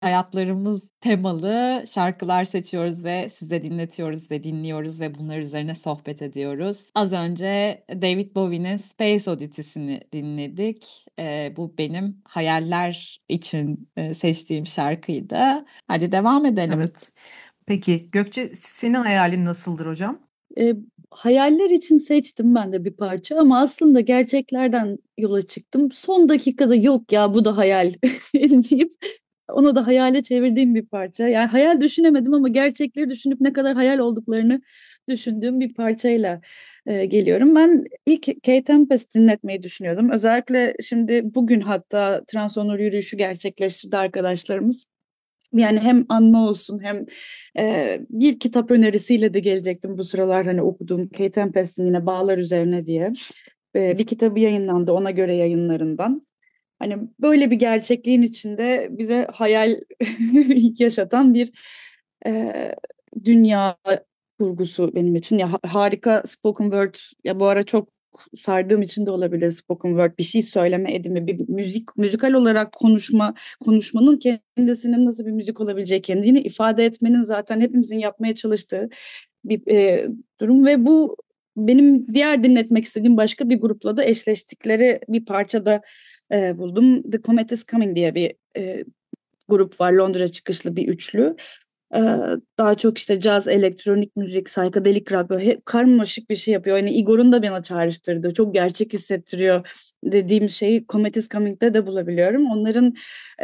hayatlarımız temalı şarkılar seçiyoruz ve size dinletiyoruz ve dinliyoruz ve bunlar üzerine sohbet ediyoruz. Az önce David Bowie'nin Space Oddities'ini dinledik. Bu benim hayaller için seçtiğim şarkıydı. Hadi devam edelim. Evet. Peki Gökçe, senin hayalin nasıldır hocam? E, Hayaller için seçtim ben de bir parça ama aslında gerçeklerden yola çıktım. Son dakikada yok ya bu da hayal deyip onu da hayale çevirdiğim bir parça. Yani hayal düşünemedim ama gerçekleri düşünüp ne kadar hayal olduklarını düşündüğüm bir parçayla geliyorum. Ben ilk K-Tempest dinletmeyi düşünüyordum. Özellikle şimdi bugün hatta Transonur yürüyüşü gerçekleştirdi arkadaşlarımız. Yani hem anma olsun hem bir kitap önerisiyle de gelecektim bu sıralar hani okuduğum Kate Tempest'in yine Bağlar Üzerine diye. Bir kitabı yayınlandı ona göre yayınlarından. Hani böyle bir gerçekliğin içinde bize hayal yaşatan bir e, dünya kurgusu benim için. Ya harika spoken word ya bu ara çok sardığım için de olabilir spoken word bir şey söyleme edimi bir müzikal olarak konuşmanın kendisinin nasıl bir müzik olabileceği kendini ifade etmenin zaten hepimizin yapmaya çalıştığı bir durum ve bu benim diğer dinletmek istediğim başka bir grupla da eşleştikleri bir parçada buldum. The Comet is Coming diye bir grup var. Londra çıkışlı bir üçlü. Ee, Daha çok işte caz, elektronik müzik, psychedelic rock böyle karmaşık bir şey yapıyor. Yani Igor'un da bana çağrıştırdı. Çok gerçek hissettiriyor dediğim şeyi Comet is Coming'de de bulabiliyorum. Onların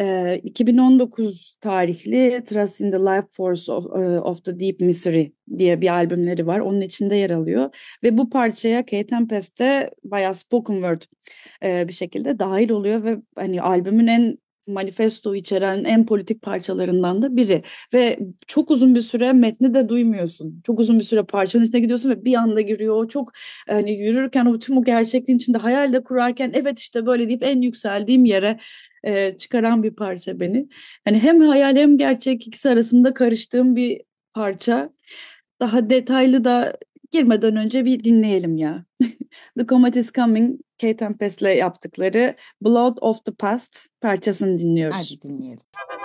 2019 tarihli Trust in the Life Force of the Deep Misery diye bir albümleri var. Onun içinde yer alıyor. Ve bu parçaya Kate Tempest'te bayağı spoken word bir şekilde dahil oluyor ve hani albümün en manifesto içeren en politik parçalarından da biri. Ve çok uzun bir süre metni de duymuyorsun. Çok uzun bir süre parçanın içine gidiyorsun ve bir anda giriyor. O çok hani yürürken o tüm o gerçekliğin içinde hayal de kurarken evet işte böyle deyip en yükseldiğim yere çıkaran bir parça beni. Hani hem hayal hem gerçek ikisi arasında karıştığım bir parça. Daha detaylı da girmeden önce bir dinleyelim ya. The Comet is Coming, Kate Tempest'le yaptıkları Blood of the Past parçasını dinliyoruz. Hadi dinleyelim.